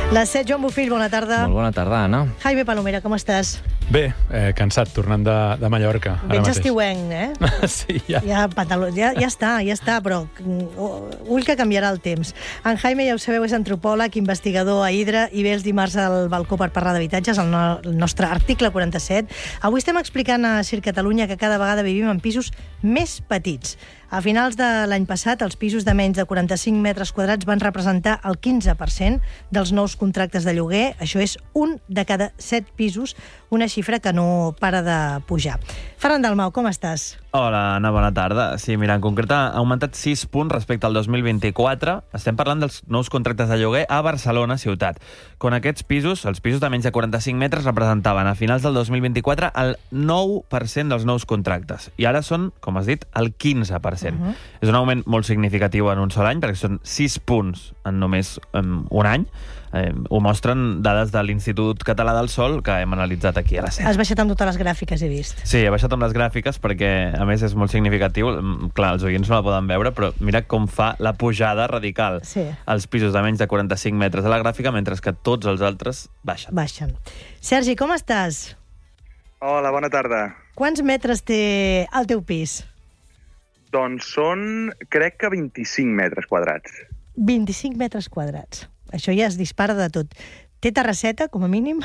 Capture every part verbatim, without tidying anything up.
Les set, Joan Bofill, bona tarda. Molt bona tarda, Anna. Jaime Palomera, com estàs? Bé, eh, cansat, tornant de, de Mallorca. Vens estiuenc, eh? Sí, ja. Ja, pantaló, ja, ja està, ja està, però uh, ull que canviarà el temps. En Jaime, ja ho sabeu, és antropòleg, investigador a Hidra, i ve els dimarts al balcó per parlar d'habitatges, el, no, el nostre article quaranta-set. Avui estem explicant a Cir Catalunya que cada vegada vivim en pisos més petits. A finals de l'any passat, els pisos de menys de quaranta-cinc metres quadrats van representar el quinze per cent dels nous contractes de lloguer. Això és un de cada set pisos, una xifra que no para de pujar. Ferran Dalmau, com estàs? Hola, Anna, bona tarda. Sí, mira, en concret ha augmentat sis punts respecte al dos mil vint-i-quatre. Estem parlant dels nous contractes de lloguer a Barcelona ciutat. Quan aquests pisos, els pisos de menys de quaranta-cinc metres, representaven a finals del dos mil vint-i-quatre el nou per cent dels nous contractes. I ara són, com has dit, el quinze per cent. Uh -huh. És un augment molt significatiu en un sol any, perquè són sis punts en només um, un any. Eh, ho mostren dades de l'Institut Català del Sòl que hem analitzat aquí a la set. Has baixat amb totes les gràfiques, he vist. Sí, he baixat amb les gràfiques perquè, a més, és molt significatiu. Clar, els oients no la poden veure, però mira com fa la pujada radical. Sí. Els pisos de menys de quaranta-cinc metres a la gràfica, mentre que tots els altres baixen. Baixen. Sergi, com estàs? Hola, bona tarda. Quants metres té el teu pis? Doncs són, crec que vint-i-cinc metres quadrats. vint-i-cinc metres quadrats. Això ja es dispara de tot. Té terrasseta, com a mínim?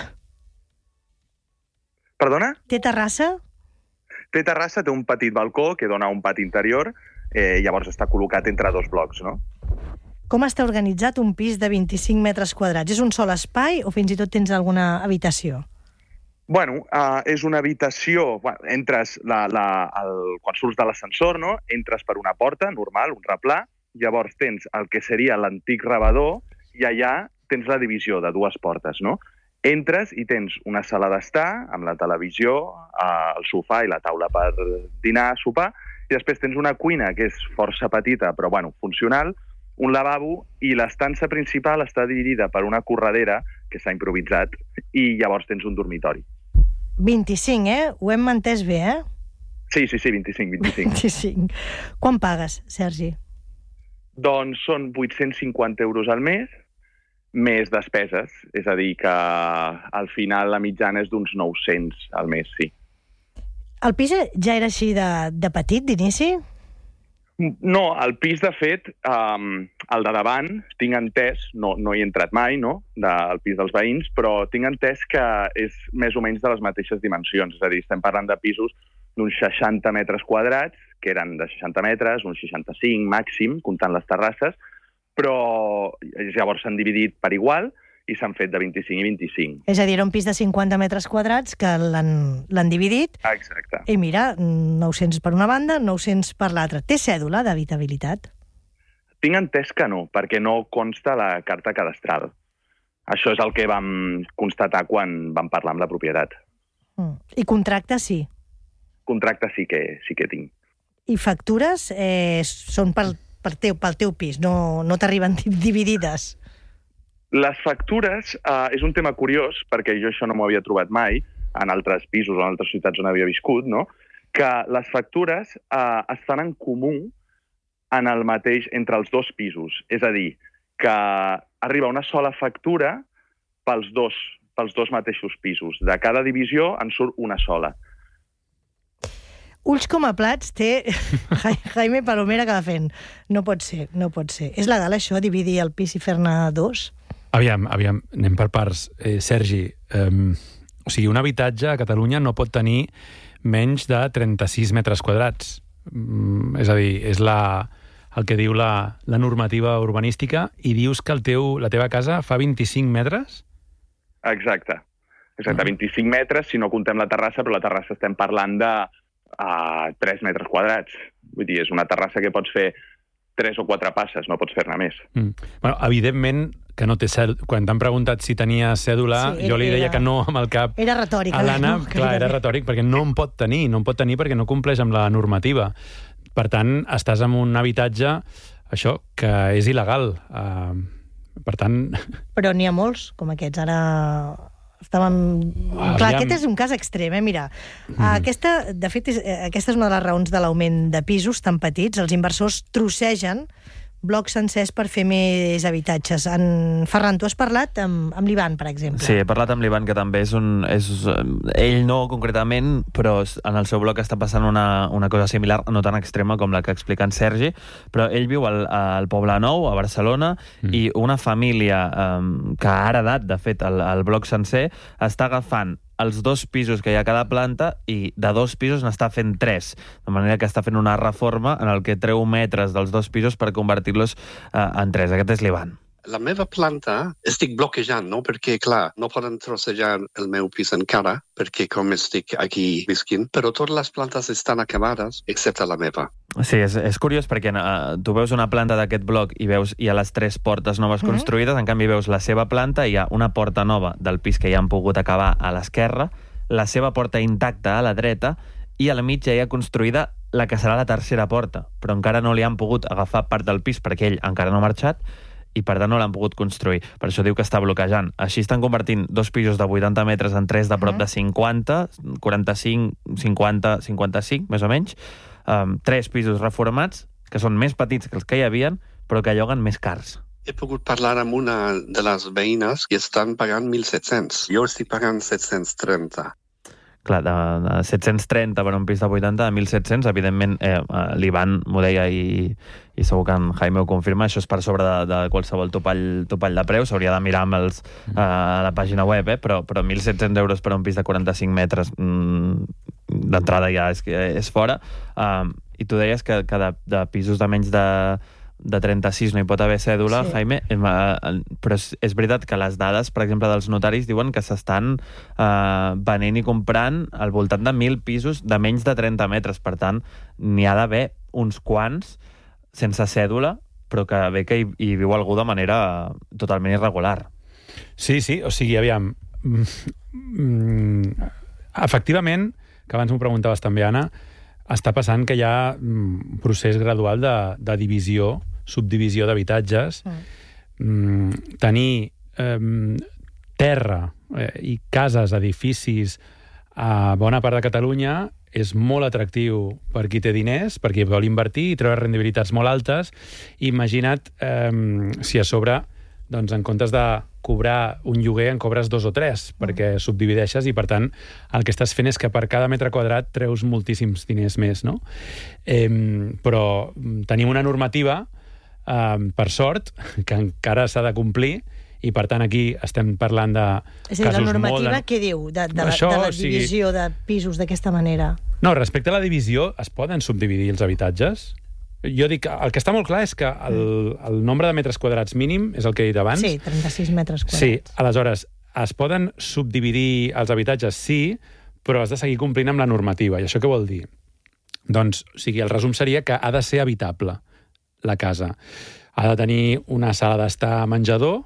Perdona? Té terrassa? Té terrassa, té un petit balcó que dona a un pati interior, eh, llavors està col·locat entre dos blocs, no? Com està organitzat un pis de vint-i-cinc metres quadrats? És un sol espai o fins i tot tens alguna habitació? Bueno, uh, és una habitació... Bueno, entres la, la, el, quan surts de l'ascensor, no? Entres per una porta normal, un replà, llavors tens el que seria l'antic rebedor i allà tens la divisió de dues portes, no? Entres i tens una sala d'estar amb la televisió, uh, el sofà i la taula per dinar, sopar, i després tens una cuina que és força petita, però bueno, funcional, un lavabo, i l'estança principal està dividida per una corredera que s'ha improvisat, i llavors tens un dormitori. vint-i-cinc, eh? Ho hem entès bé, eh? Sí, sí, sí, vint-i-cinc, vint-i-cinc. vint-i-cinc. Quan pagues, Sergi? Doncs són vuit-cents cinquanta euros al mes, més despeses. És a dir, que al final la mitjana és d'uns nou-cents al mes, sí. El pis ja era així de, de petit, d'inici? No, el pis, de fet, um, el de davant, tinc entès, no, no hi he entrat mai, no?, del pis dels veïns, però tinc entès que és més o menys de les mateixes dimensions. És a dir, estem parlant de pisos d'uns seixanta metres quadrats, que eren de seixanta metres, uns seixanta-cinc màxim, comptant les terrasses, però llavors s'han dividit per igual i s'han fet de vint-i-cinc i vint-i-cinc. És a dir, era un pis de cinquanta metres quadrats que l'han dividit. Exacte. I mira, nou-cents per una banda, nou-cents per l'altra. Té cèdula d'habitabilitat? Tinc entès que no, perquè no consta la carta cadastral. Això és el que vam constatar quan vam parlar amb la propietat. Mm. I contracte sí? Contracte sí que, sí que tinc. I factures eh, són pel, pel, teu, pel teu pis, no, no t'arriben dividides? Les factures eh, és un tema curiós, perquè jo això no m'ho havia trobat mai en altres pisos o en altres ciutats on havia viscut, no? Que les factures eh, es fan en comú en el mateix, entre els dos pisos. És a dir, que arriba una sola factura pels dos, pels dos mateixos pisos. De cada divisió en surt una sola. Ulls com a plats té Jaime Palomera que va fent. No pot ser, no pot ser. És legal això, dividir el pis i fer-ne dos? Aviam, aviam, anem per parts. Eh, Sergi, eh, o sigui, un habitatge a Catalunya no pot tenir menys de trenta-sis metres quadrats. Mm, és a dir, és la, el que diu la, la normativa urbanística, i dius que el teu, la teva casa fa vint-i-cinc metres? Exacte. Exacte, vint-i-cinc metres, si no comptem la terrassa, però la terrassa estem parlant de a tres metres quadrats. Vull dir, és una terrassa que pots fer tres o quatre passes, no pots fer-ne més. Mm. Bueno, evidentment que no té cèdula. Quan t'han preguntat si tenia cèdula, sí, jo li deia era... que no amb el cap. Era retòric. A l'Anna, no, clar, era retòric, perquè no en pot tenir, no en pot tenir perquè no compleix amb la normativa. Per tant, estàs en un habitatge, això, que és il·legal. Uh, per tant... Però n'hi ha molts, com aquests. Ara... Estàvem... Ah, clar, aviam. aquest és un cas extrem, eh? Mira, Mm. aquesta, de fet, és, aquesta és una de les raons de l'augment de pisos tan petits. Els inversors trossegen blocs sencers per fer més habitatges. En Ferran, tu has parlat amb, amb l'Ivan, per exemple. Sí, he parlat amb l'Ivan, que també és un... És, ell no, concretament, però en el seu bloc està passant una, una cosa similar, no tan extrema com la que explica en Sergi, però ell viu al, al Poble Nou, a Barcelona, mm. i una família um, que ha heredat, de fet, el, el bloc sencer, està agafant els dos pisos que hi ha a cada planta i de dos pisos n'està fent tres. De manera que està fent una reforma en el que treu metres dels dos pisos per convertir-los eh, en tres. Aquest és l'Ivan. La meva planta estic bloquejant, no? Perquè, clar, no poden trossejar el meu pis encara, perquè com estic aquí visquint, però totes les plantes estan acabades, excepte la meva. Sí, és, és curiós perquè uh, tu veus una planta d'aquest bloc i veus hi ha les tres portes noves mm-hmm. construïdes, en canvi veus la seva planta i hi ha una porta nova del pis que ja han pogut acabar a l'esquerra, la seva porta intacta a la dreta i a la mitja hi ha construïda la que serà la tercera porta, però encara no li han pogut agafar part del pis perquè ell encara no ha marxat i per tant no l'han pogut construir. Per això diu que està bloquejant. Així estan convertint dos pisos de vuitanta metres en tres de prop de cinquanta, quaranta-cinc, cinquanta, cinquanta-cinc, més o menys. Um, tres pisos reformats, que són més petits que els que hi havien, però que lloguen més cars. He pogut parlar amb una de les veïnes i estan pagant mil set-cents. Jo estic pagant set-cents trenta. Clar, de, de set-cents trenta per un pis de vuitanta a mil set-cents, evidentment, eh, l'Ivan m'ho deia i, i segur que en Jaime ho confirma, això és per sobre de, de qualsevol topall, topall de preu, s'hauria de mirar amb els, eh, a la pàgina web, eh, però, però mil set-cents euros per un pis de quaranta-cinc metres mm, d'entrada ja és, és fora. Um, I tu deies que, que de, de pisos de menys de de trenta-sis no hi pot haver cèdula, sí. Jaime, però és, és veritat que les dades, per exemple, dels notaris diuen que s'estan eh, venent i comprant al voltant de mil pisos de menys de trenta metres, per tant, n'hi ha d'haver uns quants sense cèdula, però que bé que hi, hi viu algú de manera totalment irregular. Sí, sí, o sigui, aviam, mm, efectivament, que abans m'ho preguntaves també, Anna, està passant que hi ha un procés gradual de, de divisió, subdivisió d'habitatges. Mm. Mm, tenir eh, terra eh, i cases, edificis a bona part de Catalunya és molt atractiu per qui té diners, per qui vol invertir i treure rendibilitats molt altes. Imagina't eh, si a sobre, doncs, en comptes de cobrar un lloguer en cobres dos o tres, mm. perquè subdivideixes i, per tant, el que estàs fent és que per cada metre quadrat treus moltíssims diners més, no? Eh, però tenim una normativa, eh, per sort, que encara s'ha de complir, i, per tant, aquí estem parlant de és a dir, casos la normativa molt... què diu de, de, Això, la, de la o sigui... divisió de pisos d'aquesta manera? No, respecte a la divisió, es poden subdividir els habitatges? Jo dic, el que està molt clar és que el, el nombre de metres quadrats mínim és el que he dit abans. Sí, trenta-sis metres quadrats. Sí, aleshores, es poden subdividir els habitatges, sí, però has de seguir complint amb la normativa. I això què vol dir? Doncs, o sigui, el resum seria que ha de ser habitable, la casa. Ha de tenir una sala d'estar menjador,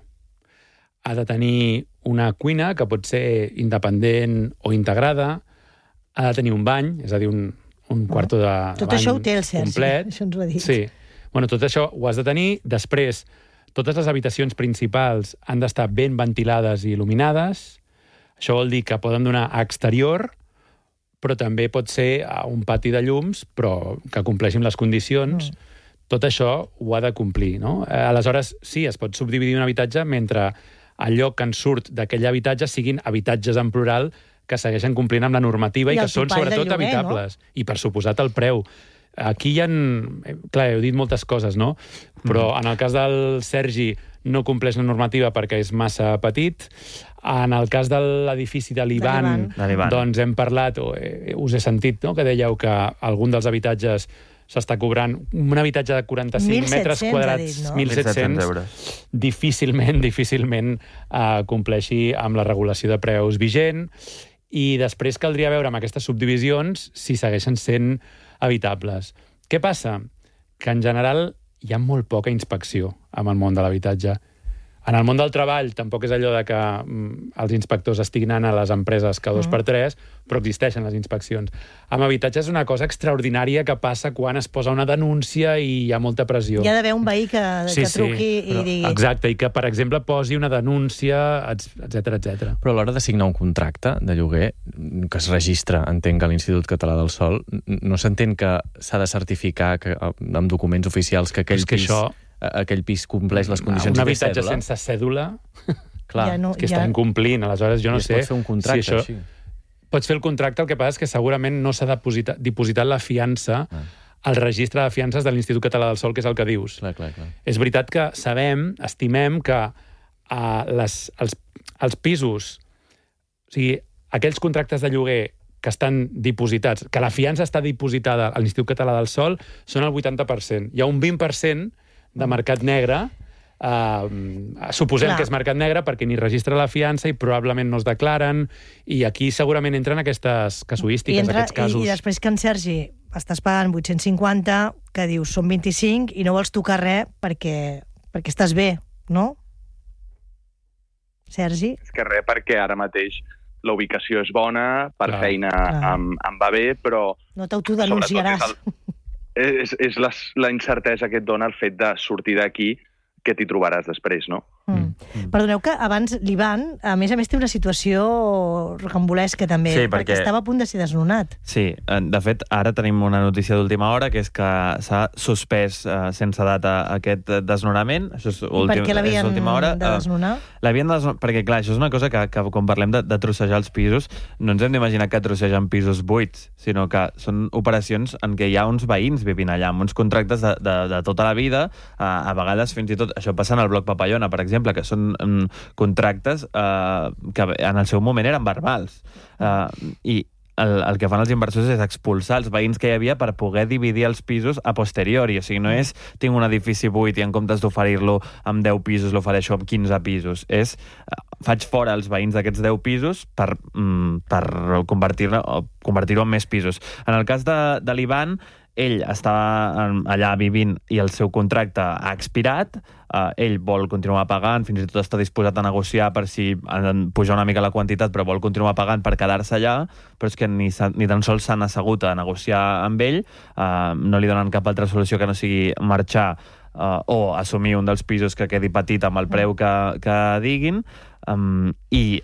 ha de tenir una cuina, que pot ser independent o integrada, ha de tenir un bany, és a dir, un, un quarto de tot bany això ho té el Sergi, complet. Això ens ho ha dit. Sí. Bueno, tot això ho has de tenir. Després, totes les habitacions principals han d'estar ben ventilades i il·luminades. Això vol dir que poden donar a exterior, però també pot ser a un pati de llums, però que compleixin les condicions. Mm. Tot això ho ha de complir, no? Aleshores, sí, es pot subdividir un habitatge mentre allò que en surt d'aquell habitatge siguin habitatges en plural que segueixen complint amb la normativa i, i que són sobretot lloguer, habitables. No? I per suposat el preu. Aquí hi ha... Clar, heu dit moltes coses, no? Però mm. en el cas del Sergi no compleix la normativa perquè és massa petit. En el cas de l'edifici de l'Ivan, doncs hem parlat, o eh, us he sentit, no?, que dèieu que algun dels habitatges s'està cobrant un habitatge de quaranta-cinc metres quadrats, no? mil set-cents euros. Difícilment, difícilment eh, compleixi amb la regulació de preus vigent. I després caldria veure amb aquestes subdivisions si segueixen sent habitables. Què passa? Que en general hi ha molt poca inspecció amb el món de l'habitatge. En el món del treball tampoc és allò de que mm, els inspectors estiguin anant a les empreses cada dos mm. per tres, però existeixen les inspeccions. Amb habitatge és una cosa extraordinària que passa quan es posa una denúncia i hi ha molta pressió. Hi ha d'haver un veí que, sí, que truqui sí, i digui... Exacte, i que, per exemple, posi una denúncia, etcètera, etcètera. Però a l'hora de signar un contracte de lloguer, que es registra, entenc, a l'Institut Català del Sòl, no s'entén que s'ha de certificar que, amb documents oficials que aquell és que pis... això... aquell pis compleix les condicions un i té habitatge cèdula. sense cèdula, Clar, Ja no- que està incomplint. Aleshores, jo no i es sé pot fer un contracte, si això... així. Pots fer el contracte, el que passa és que segurament no s'ha dipositat, dipositat la fiança Ah. al registre de fiances de l'Institut Català del Sòl, que és el que dius. Clar, clar, clar. És veritat que sabem, estimem que uh, les, els, els pisos, o sigui, aquells contractes de lloguer que estan dipositats, que la fiança està dipositada a l'Institut Català del Sòl, són el vuitanta per cent. Hi ha un vint per cent de mercat negre, Uh, suposem Clar. que és mercat negre perquè ni registra la fiança i probablement no es declaren, i aquí segurament entren aquestes casuístiques, I, entra, aquests casos. i, I després que en Sergi estàs pagant vuit-cents cinquanta, que dius són vint-i-cinc i no vols tocar res perquè, perquè estàs bé, no? Sergi? És que res, perquè ara mateix la ubicació és bona, per Clar. feina Clar. em, em va bé, però No t'autodenunciaràs. sobretot és, el, és, és la, la incertesa que et dona el fet de sortir d'aquí, que t'hi trobaràs després, no? Mm. Mm. Perdoneu que abans l'Ivan, a més a més, té una situació rocambolesca també, Sí, perquè... perquè- estava a punt de ser desnonat. Sí, eh, de fet, ara tenim una notícia d'última hora, que és que s'ha suspès eh, sense data aquest eh, desnonament. Això és, I per últim, què és l'havien última hora. de Eh, desnonar? L'havien de desnonar, perquè clar, això és una cosa que, que quan parlem de, de trossejar els pisos, no ens hem d'imaginar que trossegen pisos buits, sinó que són operacions en què hi ha uns veïns vivint allà, amb uns contractes de, de, de tota la vida, eh, a vegades fins i tot, això passa en el bloc Papallona, per exemple, que són mm, contractes eh, que en el seu moment eren verbals. Eh, I el, el que fan els inversors és expulsar els veïns que hi havia per poder dividir els pisos a posteriori. O sigui, no és tinc un edifici buit i en comptes d'oferir-lo amb deu pisos l'ofereixo amb quinze pisos. És eh, faig fora els veïns d'aquests deu pisos per, mm, per convertir-ho convertir en més pisos. En el cas de, de l'Ivan, ell estava allà vivint i el seu contracte ha expirat, eh, ell vol continuar pagant, fins i tot està disposat a negociar per si pujar una mica la quantitat, però vol continuar pagant per quedar-se allà, però és que ni, ni tan sols s'han assegut a negociar amb ell, eh, no li donen cap altra solució que no sigui marxar eh, o assumir un dels pisos que quedi petit amb el preu que, que diguin, um, i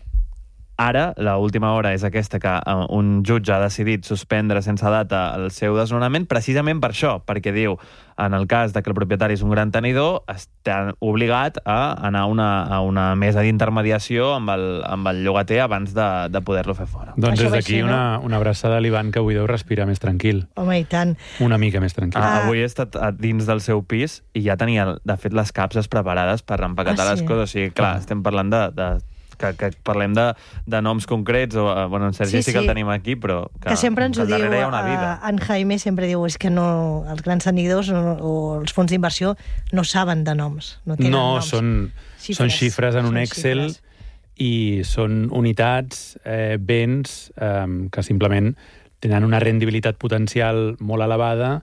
ara, l'última hora és aquesta, que uh, un jutge ha decidit suspendre sense data el seu desnonament precisament per això, perquè diu, en el cas de que el propietari és un gran tenidor, està obligat a anar a una, a una mesa d'intermediació amb, el, amb el llogater abans de, de poder-lo fer fora. Doncs Això des va d'aquí ser, no? una, una abraçada a l'Ivan, que avui deu respirar més tranquil. Home, i tant. Una mica més tranquil. Ah, Ah. avui he estat a dins del seu pis i ja tenia, de fet, les capses preparades per empaquetar Ah, les sí? coses. O sigui, clar, estem parlant de... de que, que parlem de, de noms concrets, o, eh, bueno, en Sergi Sí, sí, sí que sí. el tenim aquí, però que, Que sempre ens que ho diu, darrere hi ha una vida. eh, en Jaime sempre diu, és que no, els grans tenidors o, o els fons d'inversió no saben de noms, no tenen No, noms. són, Xifres. són xifres en un Són Excel xifres. i són unitats, eh, béns, eh, que simplement tenen una rendibilitat potencial molt elevada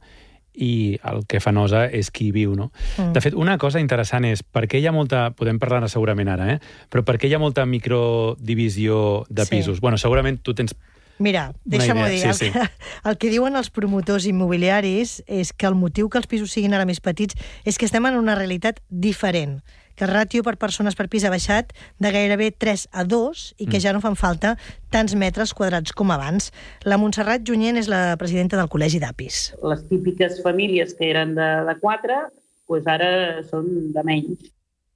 i el que fa nosa és qui hi viu, no? Mm. De fet, una cosa interessant és per què hi ha molta... Podem parlar-ne segurament ara, eh? Però per què hi ha molta microdivisió de Sí. pisos? Bueno, segurament tu tens... Mira, deixa'm-ho idea, dir. sí, el, sí. que, el que diuen els promotors immobiliaris és que el motiu que els pisos siguin ara més petits és que estem en una realitat diferent, que el ràtio per persones per pis ha baixat de gairebé tres a dos i que Mm. ja no fan falta tants metres quadrats com abans. La Montserrat Junyent és la presidenta del Col·legi d'Apis. Les típiques famílies que eren de, de quatre, doncs ara són de menys.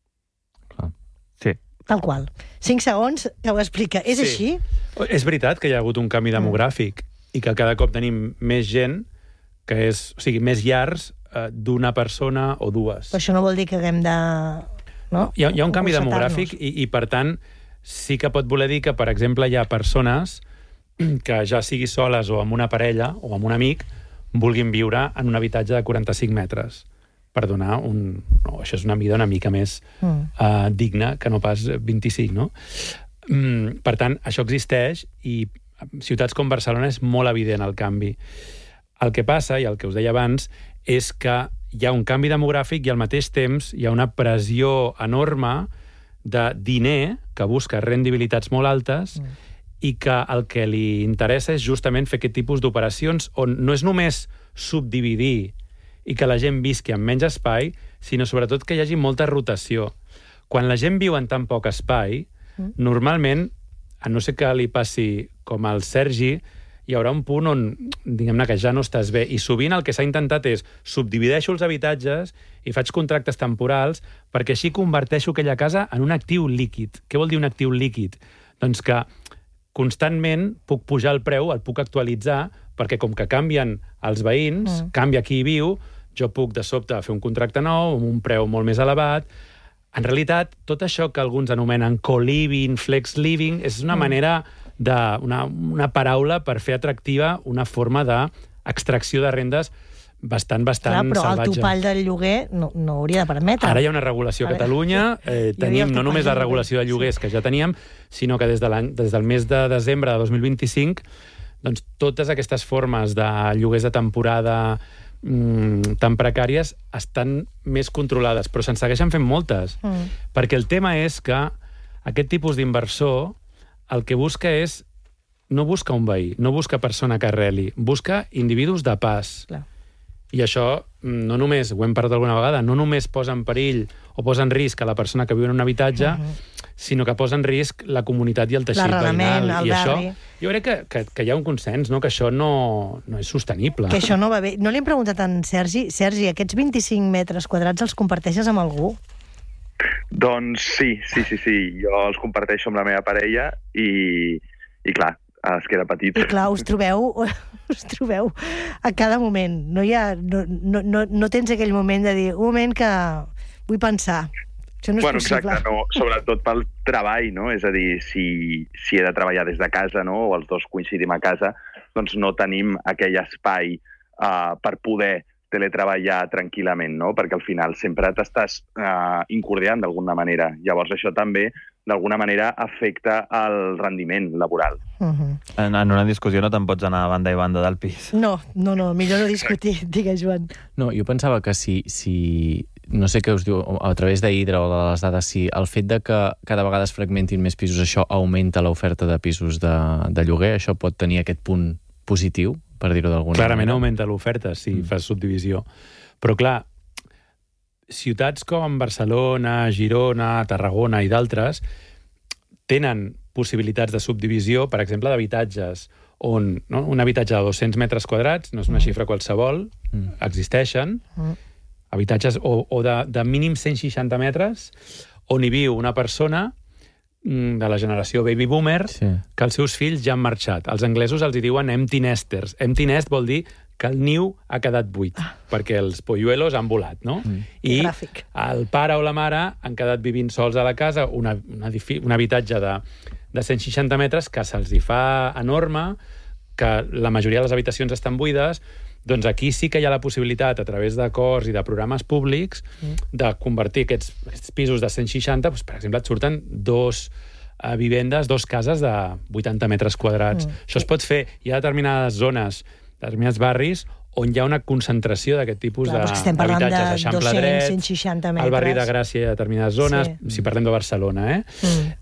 Sí. Tal qual. Cinc segons que ho explica. És Sí. així? És veritat que hi ha hagut un canvi demogràfic i que cada cop tenim més gent, que és, o sigui, més llars eh, d'una persona o dues. Però això no vol dir que haguem de... No? Hi ha, hi ha un canvi Constatar-nos. demogràfic i, i, per tant, sí que pot voler dir que, per exemple, hi ha persones que ja sigui soles o amb una parella o amb un amic vulguin viure en un habitatge de quaranta-cinc metres per donar un... No, això és una mida una mica més Mm. uh, digna que no pas vint-i-cinc, no? Mm, per tant, això existeix i en ciutats com Barcelona és molt evident el canvi. El que passa, i el que us deia abans, és que hi ha un canvi demogràfic i al mateix temps hi ha una pressió enorme de diner que busca rendibilitats molt altes mm. i que el que li interessa és justament fer aquest tipus d'operacions on no és només subdividir i que la gent visqui amb menys espai, sinó sobretot que hi hagi molta rotació. Quan la gent viu en tan poc espai, mm. normalment, a no ser que li passi com al Sergi, hi haurà un punt on, diguem-ne, que ja no estàs bé. I sovint el que s'ha intentat és subdivideixo els habitatges i faig contractes temporals perquè així converteixo aquella casa en un actiu líquid. Què vol dir un actiu líquid? Doncs que constantment puc pujar el preu, el puc actualitzar, perquè com que canvien els veïns, mm. canvia qui hi viu, jo puc de sobte fer un contracte nou amb un preu molt més elevat. En realitat, tot això que alguns anomenen co-living, flex-living, és una mm. manera, de, una, una paraula per fer atractiva una forma d'extracció de rendes bastant, bastant Clar, però salvatge. el topall del lloguer no, no hauria de permetre. Ara hi ha una regulació a Catalunya. Eh, tenim no només la regulació de lloguers sí. que ja teníem, sinó que des, de des del mes de desembre de dos mil vint-i-cinc doncs, totes aquestes formes de lloguers de temporada mmm, tan precàries estan més controlades, però se'n segueixen fent moltes. Mm. Perquè el tema és que aquest tipus d'inversor el que busca és no busca un veí, no busca persona que arreli, busca individus de pas. Clar. I això, no només, ho hem parlat alguna vegada, no només posa en perill o posa en risc a la persona que viu en un habitatge, uh-huh. sinó que posa en risc la comunitat i el teixit veïnal. El I barri. això, jo crec que, que, que hi ha un consens, no? Que això no, no és sostenible. Que això no va bé. No li hem preguntat a en Sergi, Sergi, aquests vint-i-cinc metres quadrats els comparteixes amb algú? Doncs sí, sí, sí, sí. Jo els comparteixo amb la meva parella i, i clar, es queda petit. I clar, us trobeu, us trobeu a cada moment. No, hi ha, no, no, no, no tens aquell moment de dir, un moment que vull pensar. Això no és bueno, possible. Exacte, no, sobretot pel treball, no? És a dir, si, si he de treballar des de casa, no? O els dos coincidim a casa, doncs no tenim aquell espai uh, per poder teletreballar tranquil·lament, no? Perquè al final sempre t'estàs uh, incordiant d'alguna manera. Llavors això també d'alguna manera afecta el rendiment laboral. Uh-huh. En, en una discussió no te'n pots anar a banda i banda del pis. No, no, no, millor no discutir, digues, Joan. No, jo pensava que si, si no sé què us diu, a través d'Hidra o de les dades, si el fet de que cada vegada es fragmentin més pisos, això augmenta l'oferta de pisos de, de lloguer, això pot tenir aquest punt positiu, per dir-ho d'alguna manera. Clarament augmenta l'oferta si mm. fas subdivisió. Però clar, ciutats com Barcelona, Girona, Tarragona i d'altres tenen possibilitats de subdivisió, per exemple, d'habitatges on no, un habitatge de dos-cents metres quadrats, no és una mm. xifra qualsevol, mm. existeixen, mm. habitatges o, o de, de mínim cent seixanta metres, on hi viu una persona de la generació baby boomer, sí. que els seus fills ja han marxat. Els anglesos els hi diuen empty nesters. Empty nest vol dir que el niu ha quedat buit, ah. perquè els polluelos han volat, no? Mm. I gràfic. El pare o la mare han quedat vivint sols a la casa, una, una, un habitatge de, de cent seixanta metres que se'ls hi fa enorme, que la majoria de les habitacions estan buides. Doncs aquí sí que hi ha la possibilitat, a través d'acords i de programes públics, mm. de convertir aquests, aquests pisos de cent seixanta, doncs, per exemple, et surten dos uh, vivendes, dos cases de vuitanta metres quadrats. Mm. Això es pot fer. Hi ha determinades zones, determinats barris, on hi ha una concentració d'aquest tipus d'habitatges. Eixample Dret, cent seixanta metres. al barri de Gràcia hi ha determinades zones, sí. si parlem de Barcelona, eh? Mm.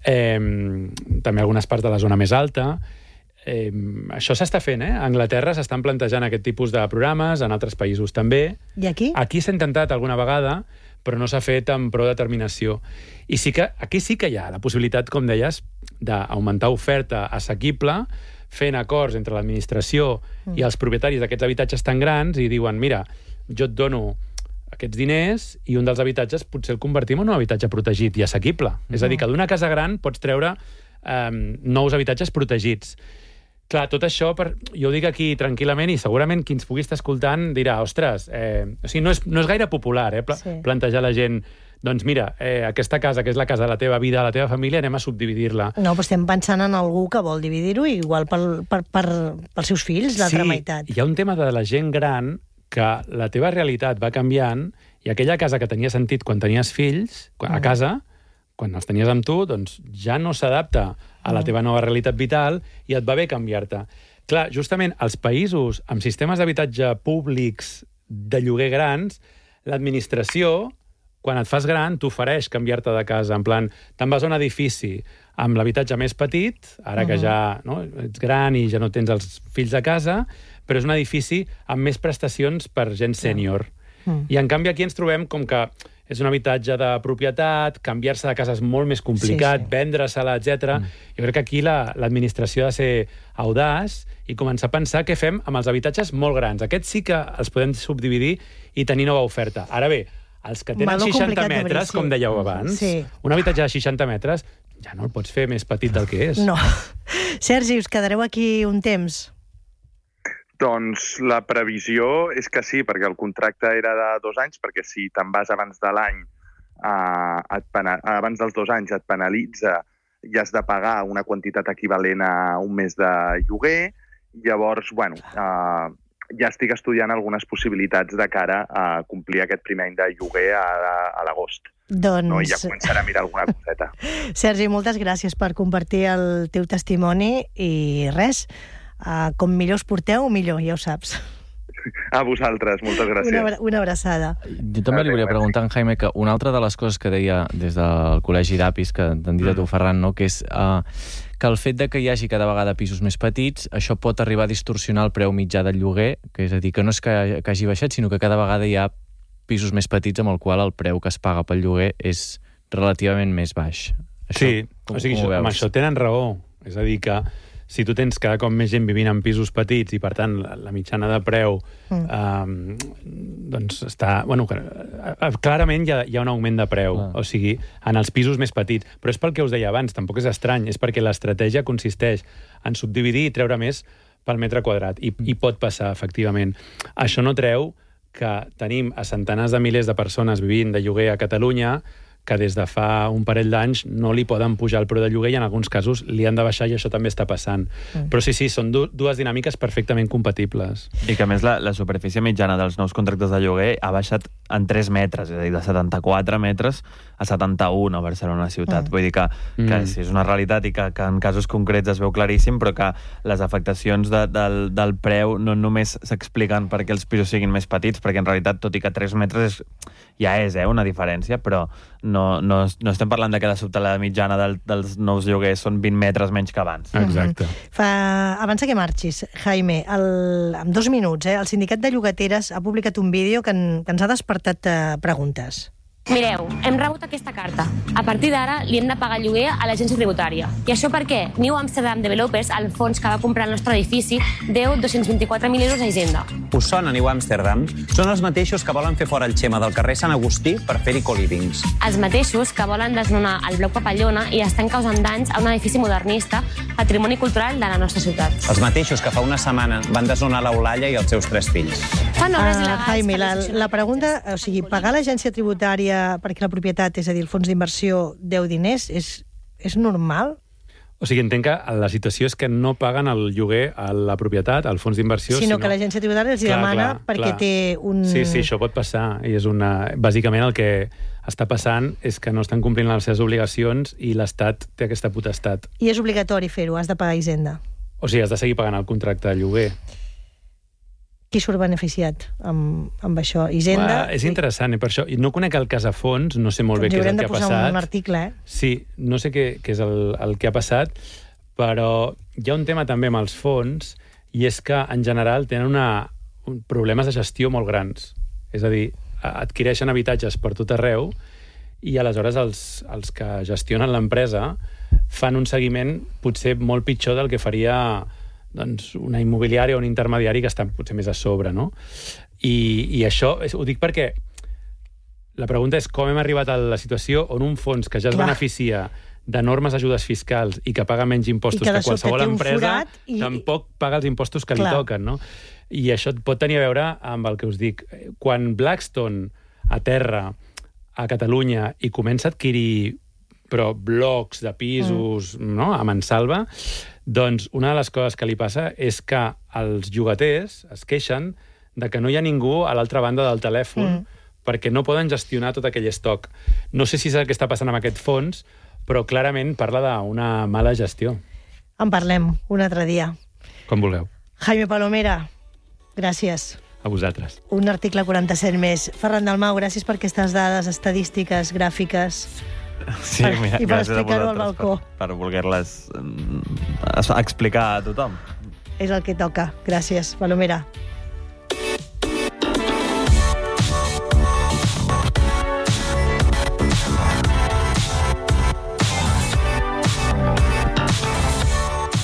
eh? També algunes parts de la zona més alta. Eh, això s'està fent, eh? A Anglaterra s'estan plantejant aquest tipus de programes, en altres països també. I aquí? Aquí s'ha intentat alguna vegada, però no s'ha fet amb prou determinació. I sí que, aquí sí que hi ha la possibilitat, com deies, d'augmentar oferta assequible, fent acords entre l'administració mm. i els propietaris d'aquests habitatges tan grans i diuen, mira, jo et dono aquests diners i un dels habitatges potser el convertim en un habitatge protegit i assequible. Mm. És a dir, que d'una casa gran pots treure eh, nous habitatges protegits. Clar, tot això, per, jo ho dic aquí tranquil·lament i segurament qui ens pugui estar escoltant dirà, ostres, eh, o sigui, no és, no és gaire popular eh, pla, sí. plantejar a la gent, doncs mira, eh, aquesta casa, que és la casa de la teva vida, de la teva família, anem a subdividir-la. No, però estem pensant en algú que vol dividir-ho igual per, per, per, pels seus fills, l'altra sí, meitat. Sí, hi ha un tema de la gent gran que la teva realitat va canviant i aquella casa que tenia sentit quan tenies fills, a casa, quan els tenies amb tu, doncs ja no s'adapta a la teva nova realitat vital i et va bé canviar-te. Clar, justament als països amb sistemes d'habitatge públics de lloguer grans, l'administració, quan et fas gran, t'ofereix canviar-te de casa. En plan, te'n vas a un edifici amb l'habitatge més petit, ara que ja no, ets gran i ja no tens els fills a casa, però és un edifici amb més prestacions per gent sènior. I en canvi aquí ens trobem com que és un habitatge de propietat, canviar-se de casa és molt més complicat, Sí, sí. vendre-se-la, etcètera. Mm. Jo crec que aquí la, l'administració ha de ser audaç i començar a pensar què fem amb els habitatges molt grans. Aquests sí que els podem subdividir i tenir nova oferta. Ara bé, els que tenen Meló seixanta complicat d'obrir, metres, sí. com dèieu abans, Sí. un habitatge de seixanta metres ja no el pots fer més petit del que és. No. Sergi, us quedareu aquí un temps? Doncs la previsió és que sí, perquè el contracte era de dos anys, perquè si te'n vas abans de l'any, eh, et pena- abans dels dos anys et penalitza i has de pagar una quantitat equivalent a un mes de lloguer. Llavors, bueno, eh, ja estic estudiant algunes possibilitats de cara a complir aquest primer any de lloguer a, a l'agost. Doncs... No? I ja començaré a mirar alguna coseta. Sergi, moltes gràcies per compartir el teu testimoni i res, uh, com millor us porteu, millor, ja ho saps. A vosaltres, moltes gràcies. Una, abra- una abraçada. Jo també li volia preguntar a en Jaime que una altra de les coses que deia des del Col·legi d'Apis, que t'han dit a tu, Ferran, no? que és uh, que el fet de que hi hagi cada vegada pisos més petits, això pot arribar a distorsionar el preu mitjà del lloguer, que és a dir, que no és que, que hagi baixat, sinó que cada vegada hi ha pisos més petits amb el qual el preu que es paga pel lloguer és relativament més baix. Això, Sí, com, o sigui, com ho això, amb veus? això tenen raó. És a dir, que si tu tens cada cop més gent vivint en pisos petits i, per tant, la, la mitjana de preu mm. eh, doncs està... Bueno, eh, clarament hi ha, hi ha un augment de preu, Clar. o sigui, en els pisos més petits. Però és pel que us deia abans, tampoc és estrany, és perquè l'estratègia consisteix en subdividir i treure més pel metre quadrat. I, i pot passar, efectivament. Això no treu que tenim a centenars de milers de persones vivint de lloguer a Catalunya que des de fa un parell d'anys no li poden pujar el preu de lloguer i en alguns casos li han de baixar i això també està passant. Mm. Però sí, sí, són du dues dinàmiques perfectament compatibles. I que, a més, la, la superfície mitjana dels nous contractes de lloguer ha baixat en tres metres, és a dir, de setanta-quatre metres a setanta-un a Barcelona ciutat. Mm. Vull dir que, que Mm. sí, és una realitat i que, que en casos concrets es veu claríssim, però que les afectacions de, del, del preu no només s'expliquen perquè els pisos siguin més petits, perquè en realitat, tot i que tres metres és, ja és eh, una diferència, però no, no, no estem parlant de que de sobte la mitjana del, dels nous lloguers són vint metres menys que abans. Exacte. Mm-hmm. Fa... Abans que marxis, Jaime, el... en dos minuts, eh, el Sindicat de Llogateres ha publicat un vídeo que, en... que ens ha despertat eh, preguntes. Mireu, hem rebut aquesta carta. A partir d'ara li hem de pagar lloguer a l'agència tributària. I això per què? New Amsterdam Developers, el fons que va comprar el nostre edifici, deu dos-cents vint-i-quatre mil euros a Hisenda. Us sona New Amsterdam? Són els mateixos que volen fer fora el Xema del carrer Sant Agustí per fer-hi co-livings. Els mateixos que volen desnonar el bloc Papallona i estan causant danys a un edifici modernista, patrimoni cultural de la nostra ciutat. Els mateixos que fa una setmana van desnonar l'Eulàlia i els seus tres fills. Fan obres Uh, il·legals... Jaime, per la, distorsionar- la pregunta, o sigui, pagar a l'agència tributària perquè la propietat, és a dir, el fons d'inversió, deu diners, és, és normal? O sigui, entenc que la situació és que no paguen el lloguer a la propietat, al fons d'inversió, Sinó, sinó que l'agència tributària els hi Clar, demana clar, perquè clar. té un... Sí, sí, això pot passar. I és una... Bàsicament el que està passant és que no estan complint les seves obligacions i l'Estat té aquesta potestat. I és obligatori fer-ho, has de pagar Hisenda. O sigui, has de seguir pagant el contracte de lloguer. Qui surt beneficiat amb, amb això? Hisenda? Uà, és interessant, eh, per això. I no conec el cas a fons, no sé molt bé Ens què és haurem el de que ha posar passat. un article, eh? Sí, no sé què, què és el, el que ha passat, però hi ha un tema també amb els fons, i és que, en general, tenen una, un, problemes de gestió molt grans. És a dir, adquireixen habitatges per tot arreu, i aleshores els, els que gestionen l'empresa fan un seguiment potser molt pitjor del que faria doncs, una immobiliària o un intermediari que està potser més a sobre, no? I, i això és, ho dic perquè la pregunta és com hem arribat a la situació on un fons que ja es Clar. beneficia d'enormes ajudes fiscals i que paga menys impostos I que que, de sobte qualsevol té un empresa, forat i- tampoc paga els impostos que Clar. li toquen, no? I això pot tenir a veure amb el que us dic. Quan Blackstone aterra a Catalunya i comença a adquirir però blocs de pisos mm. no? a Mansalva, doncs una de les coses que li passa és que els llogaters es queixen de que no hi ha ningú a l'altra banda del telèfon mm. perquè no poden gestionar tot aquell estoc. No sé si és el que està passant amb aquest fons, però clarament parla d'una mala gestió. En parlem un altre dia. Com vulgueu. Jaime Palomera, gràcies. A vosaltres. Un article quaranta-set més. Ferran Dalmau, gràcies per aquestes dades estadístiques, gràfiques. Sí, Per- mira, i per gràcies a explicar-ho al vosaltres balcó. Per, per voler-les mm, explicar a tothom. És el que toca. Gràcies, Palomera.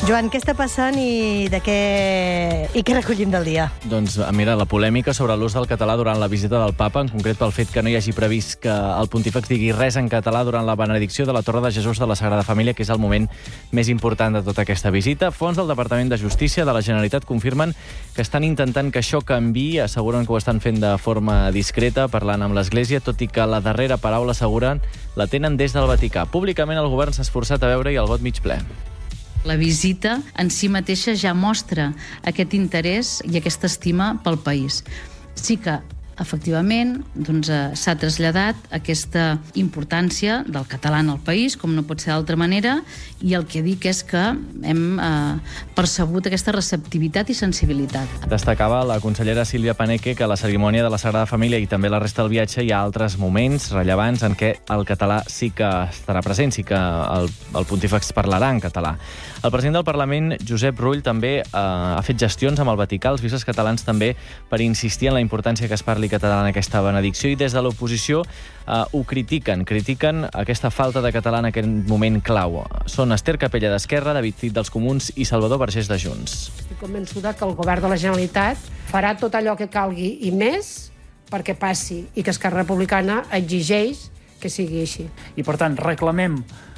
Joan, què està passant i de què i què recollim del dia? Doncs mira, la polèmica sobre l'ús del català durant la visita del papa, en concret pel fet que no hi hagi previst que el pontífex digui res en català durant la benedicció de la Torre de Jesús de la Sagrada Família, que és el moment més important de tota aquesta visita. Fons del Departament de Justícia de la Generalitat confirmen que estan intentant que això canviï, asseguren que ho estan fent de forma discreta, parlant amb l'Església, tot i que la darrera paraula, asseguren, la tenen des del Vaticà. Públicament el govern s'ha esforçat a veure-hi el got mig ple. La visita en si mateixa ja mostra aquest interès i aquesta estima pel país. Sí que, efectivament, doncs, s'ha traslladat aquesta importància del català en el país, com no pot ser d'altra manera, i el que dic és que hem eh, percebut aquesta receptivitat i sensibilitat. Destacava la consellera Sílvia Paneque que a la cerimònia de la Sagrada Família i també la resta del viatge hi ha altres moments rellevants en què el català sí que estarà present, sí que el, el pontífex parlarà en català. El president del Parlament, Josep Rull, també eh, ha fet gestions amb el Vaticà, els bisbes catalans també, per insistir en la importància que es parli català en aquesta benedicció, i des de l'oposició eh, ho critiquen. Critiquen aquesta falta de català en aquest moment clau. Són Esther Capella d'Esquerra, David Cid dels Comuns i Salvador Vergés de Junts. Estic convençuda que el govern de la Generalitat farà tot allò que calgui i més perquè passi, i que Esquerra Republicana exigeix que sigui així. I, per tant, reclamem